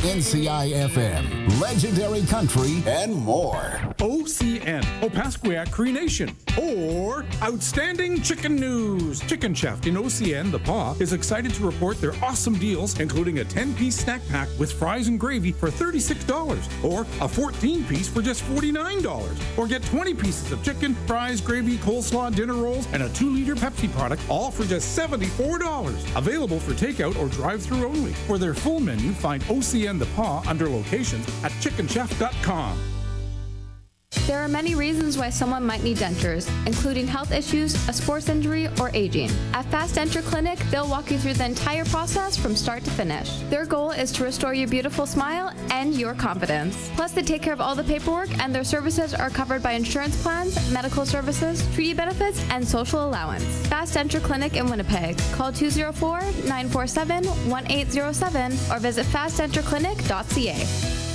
NCI-FM, Legendary Country, and more. OCN, Opaskwayak Cree Nation, or Outstanding Chicken News. Chicken Chef in OCN, the Paw, is excited to report their awesome deals, including a 10-piece snack pack with fries and gravy for $36, or a 14-piece for just $49, or get 20 pieces of chicken, fries, gravy, coleslaw, dinner rolls, and a 2-liter Pepsi product, all for just $74. Available for takeout or drive-through only. For their full menu, find OCN the Paw under locations at chickenchef.com. There are many reasons why someone might need dentures, including health issues, a sports injury, or aging. At Fast Denture Clinic, they'll walk you through the entire process from start to finish. Their goal is to restore your beautiful smile and your confidence. Plus, they take care of all the paperwork, and their services are covered by insurance plans, medical services, treaty benefits, and social allowance. Fast Denture Clinic in Winnipeg. Call 204-947-1807 or visit fastdentureclinic.ca.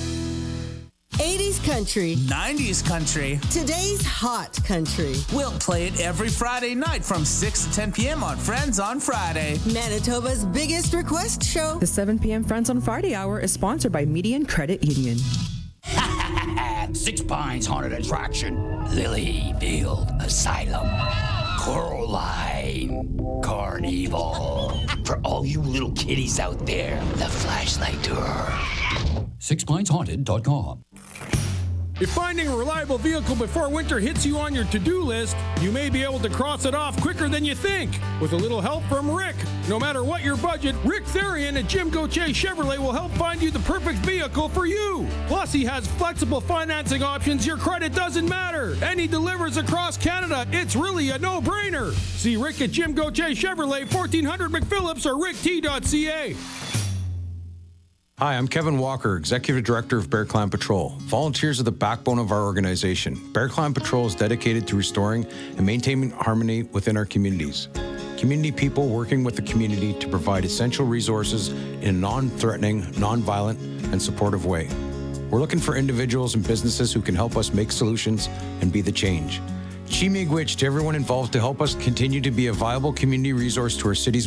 80s country. 90s country. Today's hot country. We'll play it every Friday night from 6 to 10 p.m. on Friends on Friday. Manitoba's biggest request show. The 7 p.m. Friends on Friday hour is sponsored by Median Credit Union. Six Pines Haunted Attraction, Lilyfield Asylum, Coraline Carnival. For all you little kitties out there, the Flashlight Tour. SixPinesHaunted.com. If finding a reliable vehicle before winter hits you on your to-do list, you may be able to cross it off quicker than you think. With a little help from Rick. No matter what your budget, Rick Therian at Jim Gauthier Chevrolet will help find you the perfect vehicle for you. Plus, he has flexible financing options. Your credit doesn't matter. And he delivers across Canada. It's really a no-brainer. See Rick at Jim Gauthier Chevrolet, 1400 McPhillips or rickt.ca. Hi, I'm Kevin Walker, Executive Director of Bear Clan Patrol. Volunteers are the backbone of our organization. Bear Clan Patrol is dedicated to restoring and maintaining harmony within our communities. Community people working with the community to provide essential resources in a non-threatening, non-violent, and supportive way. We're looking for individuals and businesses who can help us make solutions and be the change. Chi miigwech to everyone involved to help us continue to be a viable community resource to our city's